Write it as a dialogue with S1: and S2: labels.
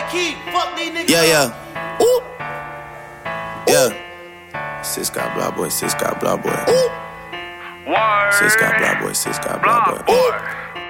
S1: key. Fuck these niggas.
S2: Yeah. Ooh. Yeah. Sis got blah boy, sis got blah boy. Ooh. Sis got blah boy, sis got blah boy. Ooh.